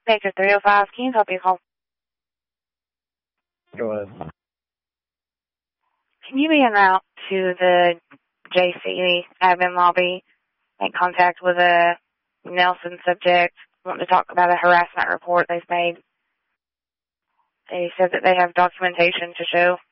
Sector 305, can you help you call? Go ahead. Can you be en route to the JC admin lobby, make contact with a Nelson subject, wanting to talk about a harassment report they've made? They said that they have documentation to show.